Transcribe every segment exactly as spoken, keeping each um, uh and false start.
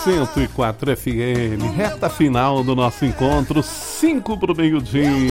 cento e quatro F M, reta final do nosso encontro, cinco para o meio-dia.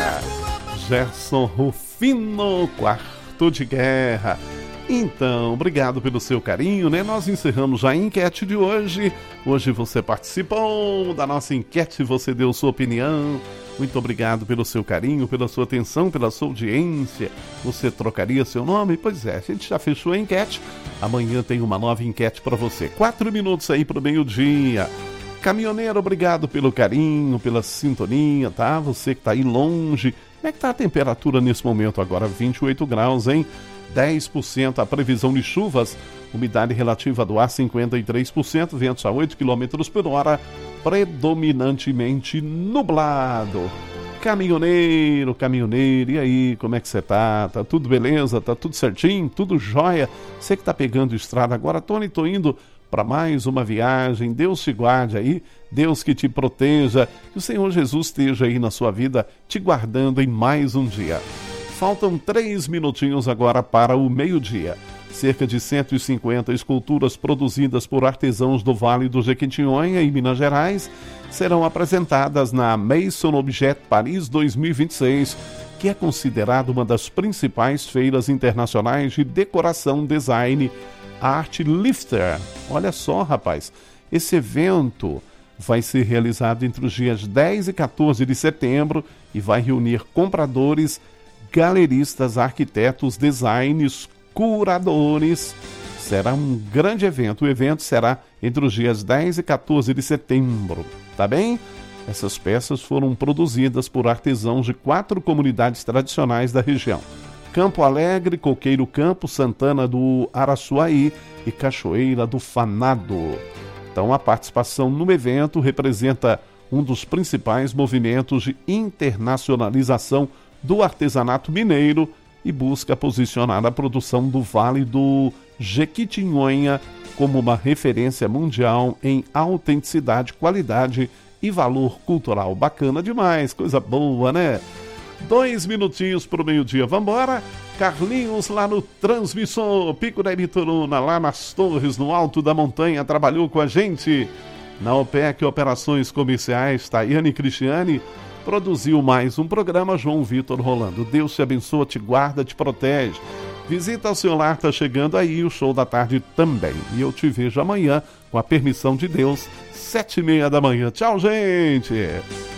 Gerson Rufino, quarto de guerra. Então, obrigado pelo seu carinho, né? Nós encerramos já a enquete de hoje. Hoje você participou da nossa enquete, você deu sua opinião. Muito obrigado pelo seu carinho, pela sua atenção, pela sua audiência. Você trocaria seu nome? Pois é, a gente já fechou a enquete. Amanhã tem uma nova enquete para você. Quatro minutos aí para o meio-dia. Caminhoneiro, obrigado pelo carinho, pela sintonia, tá? Você que tá aí longe. Como é que tá a temperatura nesse momento agora? vinte e oito graus, hein? dez por cento a previsão de chuvas, umidade relativa do ar cinquenta e três por cento, ventos a oito quilômetros por hora, predominantemente nublado. Caminhoneiro, caminhoneiro, e aí, como é que você tá? Tá tudo beleza? Tá tudo certinho? Tudo jóia? Você que tá pegando estrada agora, Tony, tô indo para mais uma viagem. Deus te guarde aí, Deus que te proteja, que o Senhor Jesus esteja aí na sua vida, te guardando em mais um dia. Faltam três minutinhos agora para o meio-dia. Cerca de cento e cinquenta esculturas produzidas por artesãos do Vale do Jequitinhonha, em Minas Gerais, serão apresentadas na Maison Objet Paris dois mil e vinte e seis, que é considerada uma das principais feiras internacionais de decoração, design, arte lifter. Olha só, rapaz, esse evento vai ser realizado entre os dias dez e quatorze de setembro e vai reunir compradores, galeristas, arquitetos, designers, curadores. Será um grande evento. O evento será entre os dias dez e quatorze de setembro, tá bem? Essas peças foram produzidas por artesãos de quatro comunidades tradicionais da região: Campo Alegre, Coqueiro Campo, Santana do Araçuaí e Cachoeira do Fanado. Então, a participação no evento representa um dos principais movimentos de internacionalização do artesanato mineiro e busca posicionar a produção do Vale do Jequitinhonha como uma referência mundial em autenticidade, qualidade e valor cultural. Bacana demais, coisa boa, né? Dois minutinhos para o meio-dia, vambora? Carlinhos lá no Transmissor, Pico da Ibituruna, lá nas Torres, no alto da montanha, trabalhou com a gente. Na O P E C Operações Comerciais, Tayane Cristiane produziu mais um programa. João Vitor Rolando. Deus te abençoa, te guarda, te protege. Visita ao seu lar, tá chegando aí o show da tarde também. E eu te vejo amanhã, com a permissão de Deus, sete e meia da manhã. Tchau, gente!